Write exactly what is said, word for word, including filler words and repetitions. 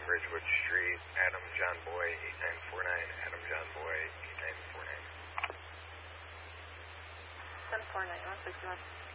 Ridgewood Street, Adam John Boy, eight nine four nine, Adam John Boy, eight nine four nine. ten four nine, one six one.